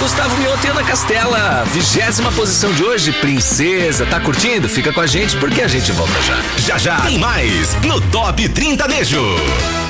Gustavo Mioto e Ana Castela. 20ª posição de hoje, Princesa. Tá curtindo? Fica com a gente porque a gente volta já. Já tem mais no Top 30 Nejo.